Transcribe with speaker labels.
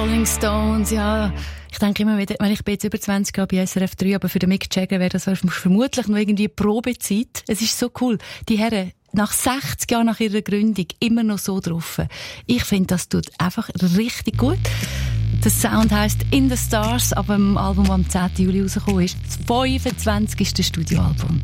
Speaker 1: Rolling Stones, ja. Ich denke immer wieder, ich bin jetzt über 20 Jahre bei SRF 3, aber für den Mick Jagger wäre das vermutlich noch irgendwie Probezeit. Es ist so cool. Die Herren, nach 60 Jahren nach ihrer Gründung, immer noch so drauf. Ich finde, das tut einfach richtig gut. Der Sound heisst In the Stars, aber im Album, das am 10. Juli rausgekommen ist. Das 25. Studioalbum.